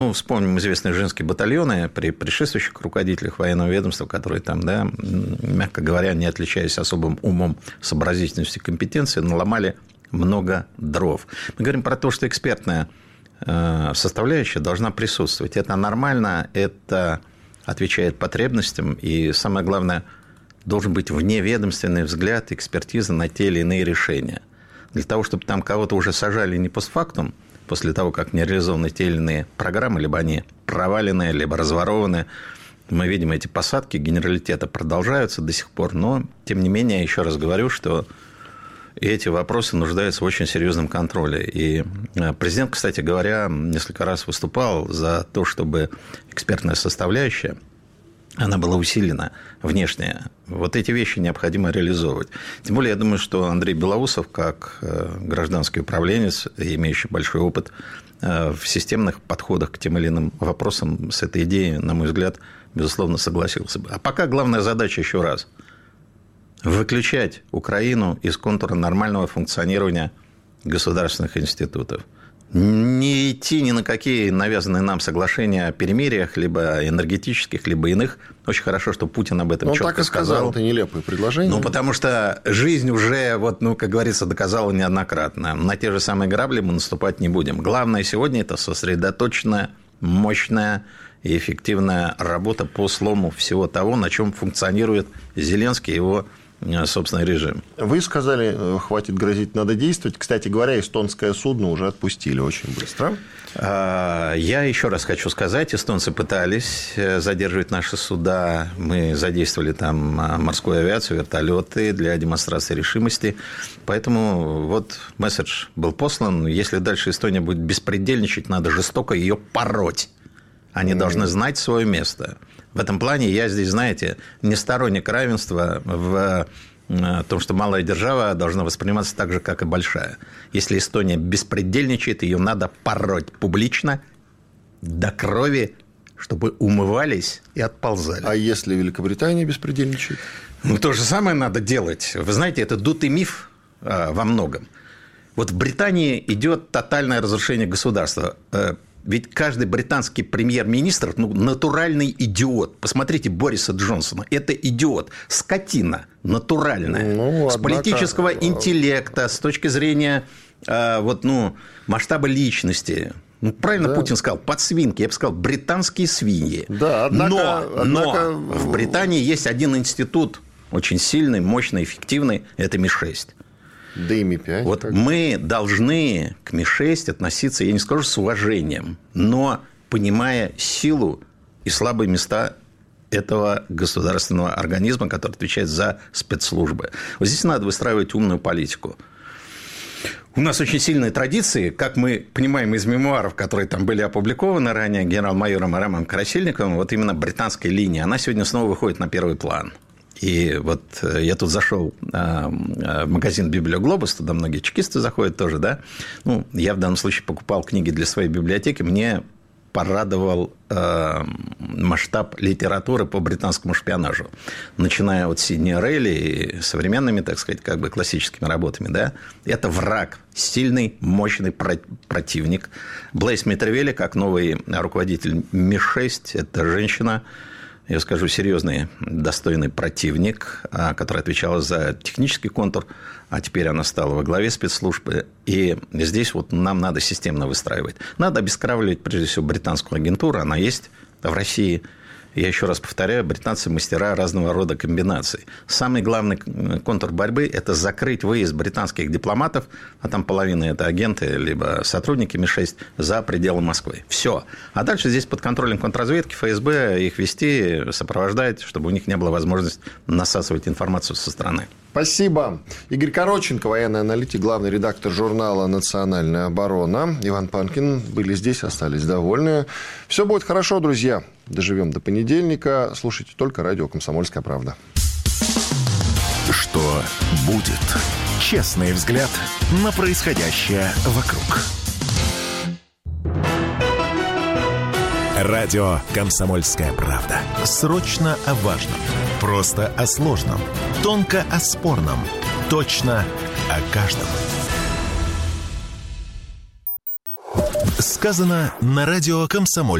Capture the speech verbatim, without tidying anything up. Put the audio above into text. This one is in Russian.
Ну, вспомним известные женские батальоны при предшествующих руководителях военного ведомства, которые там, да, мягко говоря, не отличаясь особым умом, сообразительностью и компетенцией, наломали много дров. Мы говорим про то, что экспертная составляющая должна присутствовать. Это нормально, это отвечает потребностям, и самое главное, должен быть вневедомственный взгляд, экспертиза на те или иные решения. Для того, чтобы там кого-то уже сажали не постфактум, после того, как не реализованы те или иные программы, либо они провалены, либо разворованы. Мы видим, эти посадки генералитета продолжаются до сих пор, но, тем не менее, еще раз говорю, что эти вопросы нуждаются в очень серьезном контроле. И президент, кстати говоря, несколько раз выступал за то, чтобы экспертная составляющая, она была усилена, внешняя. Вот эти вещи необходимо реализовывать. Тем более, я думаю, что Андрей Белоусов, как гражданский управленец, имеющий большой опыт в системных подходах к тем или иным вопросам, с этой идеей, на мой взгляд, безусловно, согласился бы. А пока главная задача, еще раз, выключать Украину из контура нормального функционирования государственных институтов. Не идти ни на какие навязанные нам соглашения о перемириях, либо энергетических, либо иных. Очень хорошо, что Путин об этом четко сказал. Он так и сказал, это нелепое предложение. Ну, потому что жизнь уже, вот, ну, как говорится, доказала неоднократно. На те же самые грабли мы наступать не будем. Главное сегодня – это сосредоточенная, мощная и эффективная работа по слому всего того, на чем функционирует Зеленский и его собственный режим. Вы сказали, хватит грозить, надо действовать. Кстати говоря, эстонское судно уже отпустили очень быстро. Я еще раз хочу сказать, эстонцы пытались задерживать наши суда. Мы задействовали там морскую авиацию, вертолеты для демонстрации решимости. Поэтому вот месседж был послан. Если дальше Эстония будет беспредельничать, надо жестоко ее пороть. Они mm. должны знать свое место. В этом плане я здесь, знаете, не сторонник равенства в том, что малая держава должна восприниматься так же, как и большая. Если Эстония беспредельничает, ее надо пороть публично до крови, чтобы умывались и отползали. А если Великобритания беспредельничает? Ну, то же самое надо делать. Вы знаете, это дутый миф во многом. Вот в Британии идет тотальное разрушение государства. Ведь каждый британский премьер-министр, ну, натуральный идиот. Посмотрите Бориса Джонсона. Это идиот. Скотина натуральная. Ну, с однако... политического интеллекта, с точки зрения э, вот, ну, масштаба личности. Ну, правильно да. Путин сказал, подсвинки. Я бы сказал, британские свиньи. Да, однако, но, однако... но в Британии есть один институт очень сильный, мощный, эффективный. Это Ми шесть. Да и Ми пять. Вот как... мы должны к Ми шесть относиться, я не скажу с уважением, но понимая силу и слабые места этого государственного организма, который отвечает за спецслужбы. Вот здесь надо выстраивать умную политику. У нас очень сильные традиции, как мы понимаем из мемуаров, которые там были опубликованы ранее генерал-майором Арамом Красильниковым, вот именно британская линия, она сегодня снова выходит на первый план. И вот я тут зашел в магазин «Библиоглобус», туда многие чекисты заходят тоже, да. Ну, я в данном случае покупал книги для своей библиотеки, мне порадовал масштаб литературы по британскому шпионажу, начиная от Сидни Рейли и современными, так сказать, как бы классическими работами, да. Это враг, сильный, мощный противник. Блейс Митревели, как новый руководитель Ми шесть, это женщина, я скажу, серьезный, достойный противник, которая отвечала за технический контур, а теперь она стала во главе спецслужбы. И здесь вот нам надо системно выстраивать. Надо обескровливать, прежде всего, британскую агентуру. Она есть в России. Я еще раз повторяю, британцы мастера разного рода комбинаций. Самый главный контур борьбы – это закрыть выезд британских дипломатов, а там половина – это агенты, либо сотрудники Ми шесть, за пределы Москвы. Все. А дальше здесь под контролем контрразведки, эф эс бэ их вести, сопровождать, чтобы у них не было возможности насасывать информацию со стороны. Спасибо. Игорь Коротченко, военный аналитик, главный редактор журнала «Национальная оборона». Иван Панкин были здесь, остались довольны. Все будет хорошо, друзья. Доживем до понедельника. Слушайте только радио «Комсомольская правда». Что будет? Честный взгляд на происходящее вокруг. Радио «Комсомольская правда». Срочно о важном. Просто о сложном. Тонко о спорном. Точно о каждом. сказано на радио «Комсомольская